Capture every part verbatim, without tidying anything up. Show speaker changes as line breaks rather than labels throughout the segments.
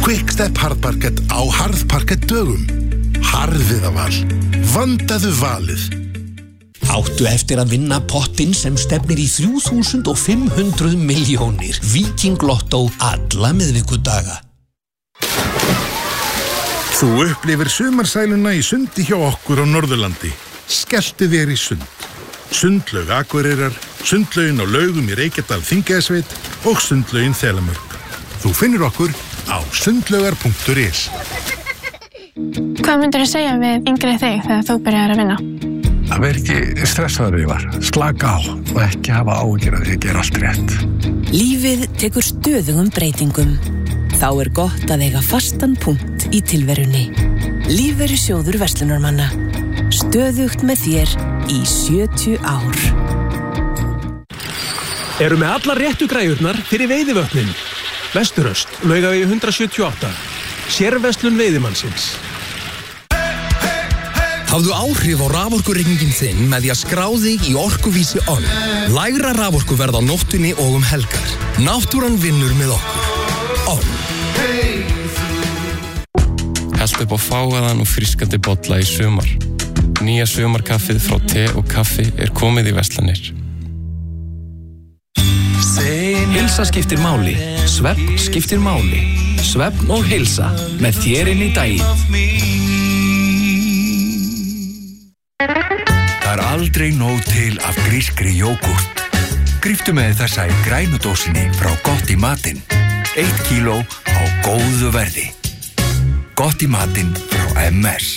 Quickstep harðparkett á harðparkett dögum. Harðviðaval. Vandaðu valið.
Áttu eftir að vinna pottinn sem stefnir í þrjú þúsund fimm hundruð milljónir. Viking Lotto alla miðvikudaga.
Þú upplifir sumarsæluna í sundi hjá okkur á Norðurlandi. Skelltu þér í sund. Sundlaug Akureyrar, sundlaugin á Laugum í Reykjadal Þingeyjarsveit og sundlaugin Þelamörk. Þú finnur okkur á sundlaugar punktur is.
Hvað myndirðu segja við yngri þig þegar þú byrjar að vinna?
Að vera ekki stressaður yfir, slaka á og ekki hafa áhyggjur af því að gera allt rétt.
Lífið tekur stöðugum breytingum. Þá er gott að eiga fastan punkt í tilverunni. Lífeyrissjóður verslunarmanna. Stöðugt með þér í sjötíu ár.
Eru með allar réttu græjurnar fyrir veiðivötnin. Vesturöst, Laugavegi hundrað sjötíu og átta. Sérverslun veiðimannsins.
Hafðu áhrif á raforkureikningin þinn með því að skrá þig í Orkuvísi On. Lægra raforkuverð á nóttunni og um helgar. Náttúran vinnur með okkur. On.
Held upp á fáaðan og frískandi bolla í sumar. Nýja sumarkaffið frá te og kaffi er komið í verslanir.
Heilsa skiptir máli. Svefn skiptir máli. Svefn og heilsa með þér inn í daginn.
Það er aldrei nóg til af grískri jógurt. Gríptu með þessa í grænudósinni frá Gott í matinn. Eitt kíló á góðu verði. Gott í matinn frá M S.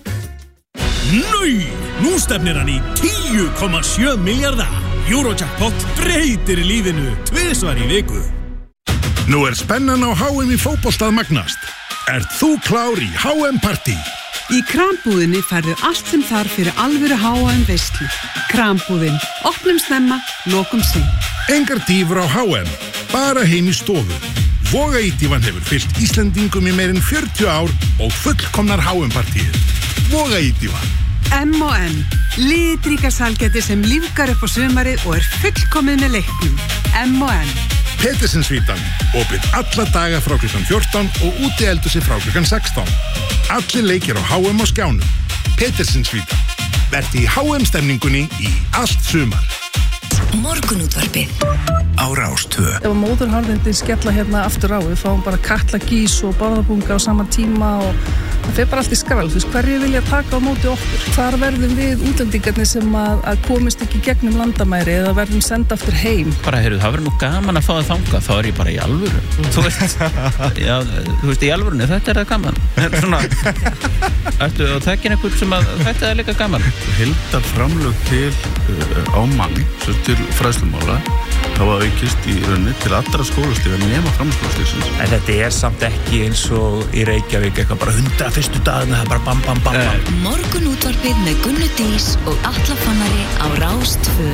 Nei, nú stefnir hann í tíu komma sjö milljarða. Eurojackpot breytir lífinu tvisvar í viku.
Nú er spennan á H M í fótbolta að magnast. Ert þú klár í H M-partí?
Í Krambúðinni færðu allt sem þarf fyrir alvöru H M-veislu. Krambúðin. Opnum snemma, lokum seint.
Engar dýfur á H M. Bara heim í stofu. Vogaítífan hefur fylgt Íslendingum í meirinn fjörutíu ár og fullkomnar H M-partíið. Vogaítífan.
M og M. Litríka sælgæti sem lífgar upp á sumarið og er fullkomið með leiknum. M og M.
Petersinsvítan. Opið alla daga frá klukkan fjórtán og útieldhúsi frá klukkan sextán. Allir leikir á H M og skjánum. Petersinsvítan. Vertu í H M-stemningunni í allt sumar.
Morgunútvarpið
á Rás tvö.
Ef móðurharðindin skella hérna aftur á, við fáum bara Katla gís og Bárðarbunga á sama tíma og það fer bara allt í skrall. Þú veist, hverju vilja taka á móti okkur? Hvar verðum við útlendingarnir sem að, að komist ekki gegnum landamæri eða verðum senda aftur heim?
Bara, heyrðu, það verður nú gaman að fá það þangað, þá er ég bara í alvöru. Þú veist, já, þú veist, í alvörunni, þetta er það gaman. Svona, ertu að þekkin einhver sem að þetta er líka gaman?
Heildarframlög til uh, ámanni, svo til fræðslumála, hafa aukist í rauninni til allra skólastiga nema framhaldsskólastigsins.
En þetta er samt ekki eins og í Reykjavík, eitthvað bara hundrað fyrstu dagina, það er bara bam, bam, bam, bam.
Morgunútvarpið með Gunnu Dís og Atla Fannari á Rás tvö.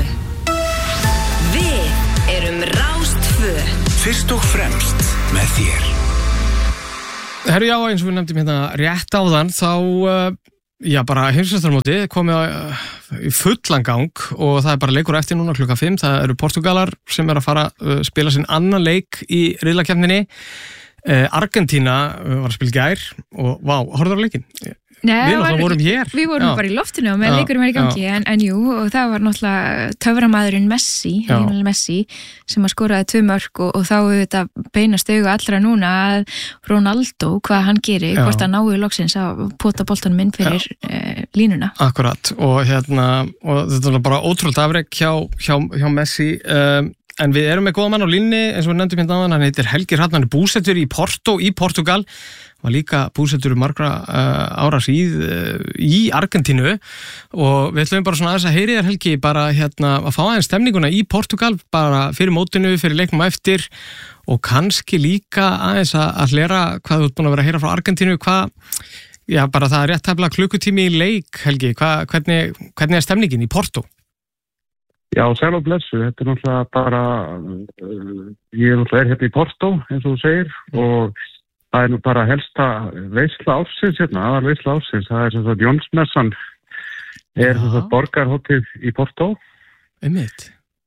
Við erum Rás tvö.
Fyrst og fremst með þér.
Herru, já, eins og við nefndum hérna rétt áðan, þá uh, já, bara heimsmeistarmótið komið uh, í fullan gang og það er bara leikur eftir núna klukkan fimm. Það eru Portúgalar sem er að fara að uh, spila sinn annan leik í riðlakeppninni. Uh, Argentína uh, var að spila í gær og vá, horfður á leikinn?
Nei,
við náttúrulega vorum hér.
Við vorum
já.
bara í loftinu og með leikurum er í gangi, en, en jú, og það var náttúrulega töframadurinn Messi, Lionel Messi, sem að skoraði tvö mörk og, og þá auðvitað beinast auga allra núna að Ronaldo, hvað hann gerir, já. Hvort að náu loksins að pota boltanum inn fyrir uh, línuna.
Akkurat, og hérna, og þetta var bara ótrúlega afrek hjá, hjá, hjá Messi, um, en við erum með góða mann á línni, eins og við nefndum hérna áðan, hann heitir Helgi Hrafn, hann er búsettur í Porto, í Portugal, var líka búsettur margra uh, ára síð uh, í Argentínu og við ætlum bara svona aðeins að heyri þér Helgi bara hérna að fá aðeins stemninguna í Portugal bara fyrir mótinu, fyrir leiknum eftir og kannski líka aðeins að, að hlera hvað þú ert búin að vera að heyra frá Argentínu, hvað, já bara það er rétt tæplega klukkutími í leik Helgi, hvað, hvernig, hvernig er stemningin í Porto?
Já, sæl og blessu, þetta er náttúrulega bara, uh, ég er náttúrulega er hérna í Porto eins og þú segir og það er nú bara helsta veisla ársins hérna, aðal veisla ársins, það er sem sagt Jónsmessan er sem sagt borgarhátíð í Porto.
Einmitt.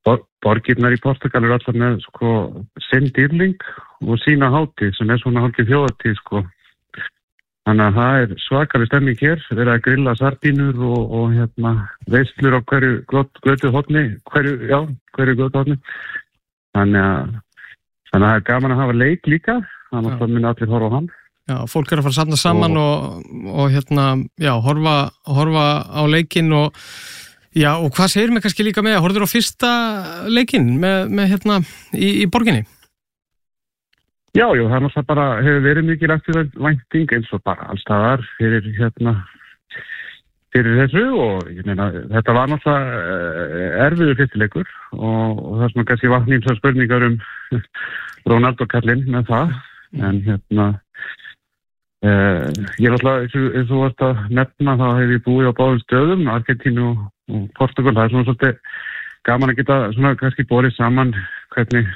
Bor, borgirnar í Portugal eru allar með sko sinn dýrling og sína hátíð sem er svona hálfgeð þjóðatíð sko. Þannig að það er svakaleg stemming hér, verið að grilla sardínur og, og hérna veislur á hverju götu hotni, hverju, já, hverju götu hotni. Þannig að, þannig að það er gaman að hafa leik líka, þannig að það muni allir horfa á hann.
Já, fólk er að fara að safna saman og, og hérna, já, horfa, horfa á leikinn og, já, og hvað segir mig kannski líka með, horfður á fyrsta leikinn með, með hérna í, í borginni?
Já, já, það er náttúrulega bara, hefur verið mikið lagt í vænting eins og bara allstaðar fyrir hérna, fyrir þessu og ég meina, þetta var náttúrulega erfiður fyrstileikur og, og það er svona kannski vatn ímsa spurningar um Ronaldo-kallinn með það, en hérna, eh, ég er náttúrulega, eins og þú varst að nefna, þá hef ég búið á báðum stöðum, Argentínu og, og Portugal, það er svona svolítið gaman að geta svona kannski borið saman hvernig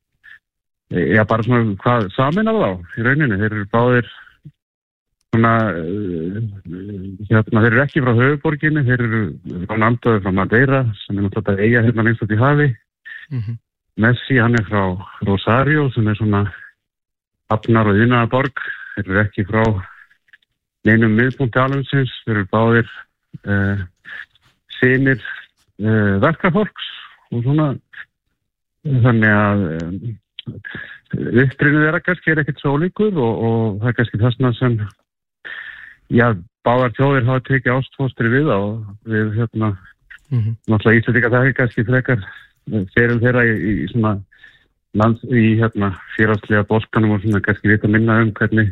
Já, bara svona hvað saminar þá í rauninni. Þeir eru báðir svona, hérna, þeir eru ekki frá höfuborginni, þeir eru Ronaldo frá Madeira, sem er náttúrulega eiga hérna lengst út í hafi. Mm-hmm. Messi, hann er frá Rosario, sem er svona hafnar og iðnaðarborg. Þeir eru ekki frá neinum miðpunkti alheimsins, þeir eru báðir eh, synir eh, verkafólks og svona, þannig að eh, upprinu þeirra kannski er ekkert svo ólíkur og, og það er kannski þessna sem já, báðar þjóðir hafa tekið ástfóstri við og við hérna mm-hmm. náttúrulega Íslendingar það er kannski frekar fyrir þeirra í, í svona land, í hérna félagslega boltanum og svona kannski vita minna um hvernig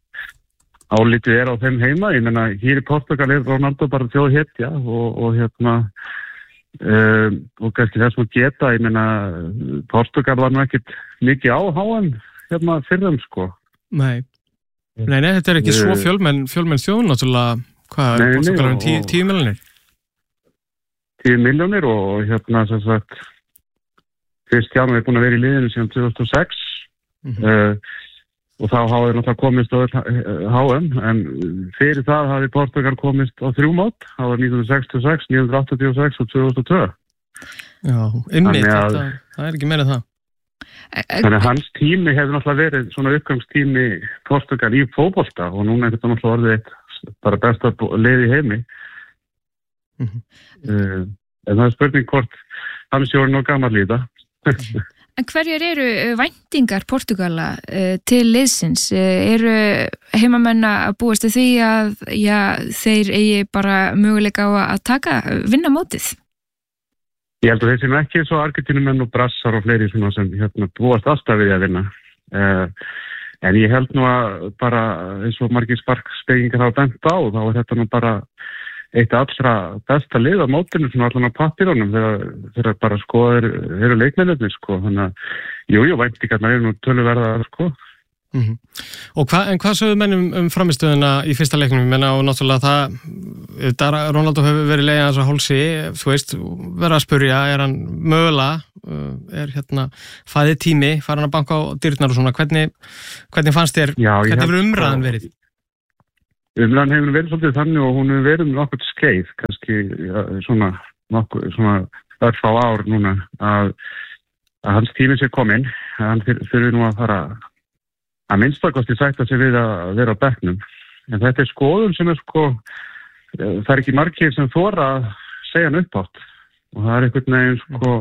álitið er á þeim heima. Ég menna hér í Portugal er Ronaldo bara þjóðhetja og, og hérna Uh, og kannski þess að geta, ég meina Portugal var nú ekkert mikið á H M hérna fyrrum sko.
Nei, nei, nei þetta er ekki uh, svo fjölmenn fjölmenn þjóð náttúrulega, hvað er Portugal um tíu, tíu miljónir?
Tíu miljónir og hérna sem sagt Cristiano er búin að vera í liðinu síðan tvö þúsund og sex mm-hmm. uh, og þá hafa þeir náttúrulega komist á H M, en fyrir það hafi Portugal komist á þrjú mót, það var nítján hundruð sextíu og sex, nítján hundruð áttatíu og sex og tvö þúsund og tvö.
Já, einmitt, þetta, það er ekki meira það.
Þannig að hans tími hefur náttúrulega verið svona uppgangstími Portugal í fótbolta og núna er þetta náttúrulega orðið eitt bara besta lið í heimi. Mm-hmm. uh, en það er spurning hvort hann sé orðinn og gamall í þetta.
En hverjar eru væntingar Portugala uh, til liðsins? Uh, eru heimamenn að búast því að já, þeir eigi bara möguleika á að taka, vinna mótið?
Ég held að þeir sem ekki eins og Argentínumenn og brassar og fleiri svona sem hérna búast alltaf við að vinna. Uh, en ég held nú að bara eins og margir sparkspegingar hafa bent á, þá er þetta nú bara eitt allra besta lið á mótinu svona allan á pappírónum þegar, þegar bara sko eru leikmennirnir sko, þannig að jú, jú, væntingarnar eru nú töluverðar sko.
Mm-hmm. Og hva, en hvað sögðu menn um, um framistöðuna í fyrsta leiknum? Menna og náttúrulega það, það Ronaldo hefur verið leiðan þess að hálsi, þú veist, verið að spurja, er hann mögulega, er hérna fæðið tími, fara hann að banka á dyrnar og svona, hvernig, hvernig fannst þér, Já, hvernig hefur umræðan verið?
Umræðan hefur verið svolítið þannig og hún hefur verið nokkuð skeið, kannski ja, svona nokkuð, svona örfá ár núna að, að hans tími sé kominn, að hann þurfi nú að fara að minnstakosti sætta sig við að vera á bekknum. En þetta er skoðun sem er sko, það er ekki margir sem þora að segja hann uppátt og það er einhvern veginn sko,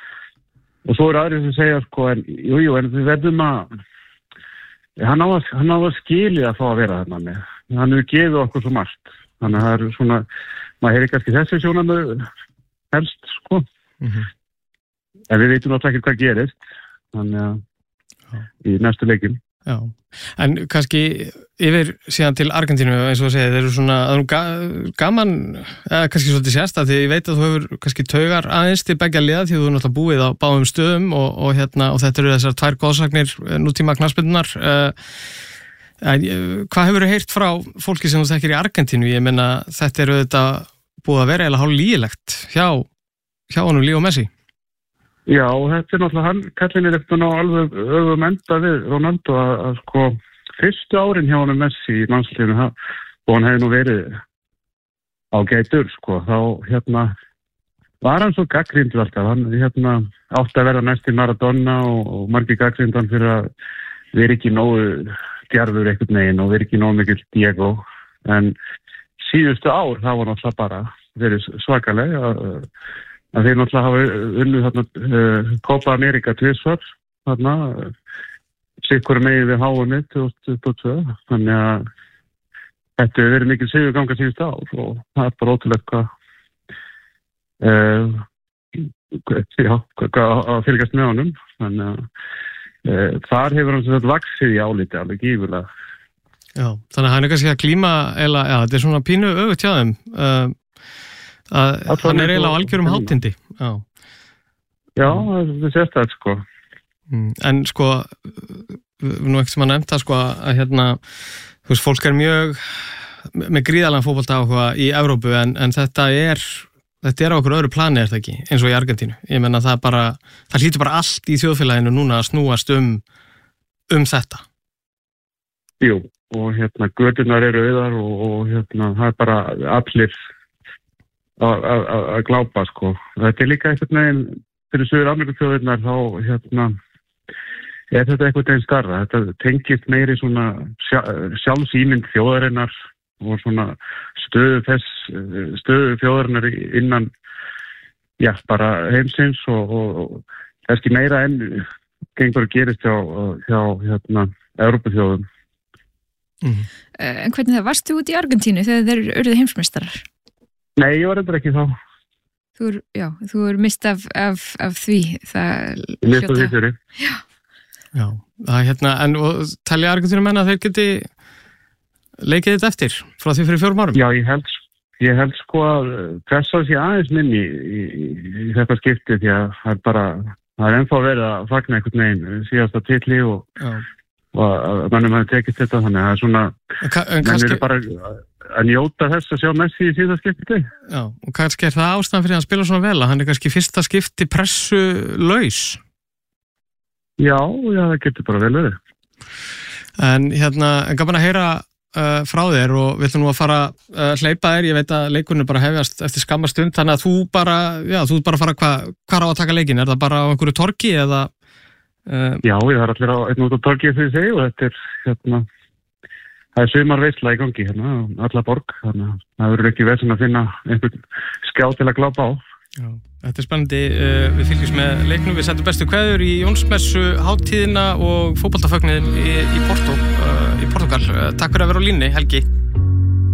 og svo er aðrir sem segja sko, en jú, jú, en við verðum að, hann á að, hann á að skilja að fá að vera þarna með. Hann hefur gefið okkur svo margt. Þannig að það er svona, maður hefur kannski þessi sjónarmið helst, sko. Mm-hmm. En við veitum náttúrulega ekki hvað gerist. Þannig að Já. Í næstu leikin.
Já, en kannski yfir síðan til Argentínu, eins og að segja, þeir eru svona, það er ga- gaman, eða kannski svolítið sérsta, því ég veit að þú hefur kannski taugar aðeins til beggja liða, því þú er náttúrulega búið á báðum stöðum og, og, hérna, og þetta eru þessar tvær góðsagnir nútíma knattspyrnunnar. En hvað hefur þú heyrt frá fólki sem þú þekkir í Argentínu? Ég meina, þetta eru þetta búið að vera eða hálf lýgilegt hjá, hjá honum Leo Messi.
Já, þetta er náttúrulega hann, kallin er eftir ná alveg öfum enda við Ronaldo að, að sko, fyrstu árin hjá honum Messi í landsliðinu og hann hefði nú verið á geitur, sko, þá hérna var hann svo gagnrýndur alltaf. Hann hérna, átti að verða næst í Maradona og, og margir gagnrýndu hann fyrir að vera ekki nógu djarfur einhvern veginn og vera ekki nógu mikill Diego. En síðustu ár það var náttúrulega bara verið svakaleg að, að þeir náttúrulega hafa unnið þarna uh, Copa America tvisvar þarna sikkur megin við háunni tvö þúsund tuttugu og tvö. Þannig að þetta hefur verið mikil sigurganga síðustu ár og það er bara ótrúlegt hvað Uh, já, að fylgjast með honum þannig að uh, þar hefur hann þetta vaxið í áliti alveg gífurlega.
Já, þannig að hann er kannski að glíma eða, já, þetta er svona pínu öfugt hjá þeim uh, að Alltaf hann er eiginlega á algjörum hátindi. Já,
já það sést það sko.
Mm, en sko nú ekkert sem að nefnt það sko að hérna, þú veist, fólk er mjög með gríðalega fótbolta áhuga í Evrópu en, en þetta er Þetta er á okkur öðru plani, er það ekki, eins og í Argentínu. Ég menna það bara, það hlýtur bara allt í þjóðfélaginu núna að snúast um, um þetta.
Jú, og hérna göturnar eru auðar og, og hérna það er bara allir að glápa, sko. Þetta er líka einhvern veginn, fyrir Suður Ameríkuþjóðirnar þá hérna, er þetta einhvern veginn starra. Þetta tengist meiri svona sjálfsýmynd þjóðarinnar og svona stöðu þess stöðu þjóðarinnar innan já, bara heimsins og, og, og kannski meira enn gengur að gerist hjá, hjá hérna, Evrópuþjóðum.
Mm. En hvernig það, varstu út í Argentínu þegar þeir urðu heimsmeistarar?
Nei, ég var eitthvað ekki þá.
Þú er, já, þú er mist af, af, af því það
mist af því fyrir.
Já.
Já, það er hérna, en talja Argentínu menna að þeir geti leikið þetta eftir frá því fyrir fjórum árum?
Já, ég held, ég held sko að pressa sér aðeins minni í, í, í þetta skipti því að það er bara, það er ennþá verið að fagna einhvern veginn síðasta titli og, og að mannum hafi tekist þetta þannig að það er svona, menn kannski... eru bara að njóta þess að sjá Messi í síðasta skipti.
Já, og kannski er það ástæðan fyrir að hann spila svona vel að hann er kannski fyrsta skipti pressu laus?
Já, já, það getur bara vel verið.
En hérna, en gaman að heyra Uh, frá þér og við ætlum nú að fara uh, hleypa þér, ég veit að leikurinn er bara hefjast eftir skamma stund, þannig að þú bara já, þú bara fara hvað hva á að taka leikin, er það bara á einhverju torgi eða uh...
Já, ég þarf allir á einn út á torgi þegar ég segi og þetta er hérna, það er sumarveisla í gangi hérna, alla borg, þannig að það verður ekki vesen að finna einhvern skjá til að glápa á.
Já, þetta er spennandi, uh, við fylgjumst með leiknum, við setjum bestu kveður í Jónsmessu hátíðina og fótboltafögnin í, í Porto, uh, í Portugal. Uh, takk fyrir að vera á línni, Helgi.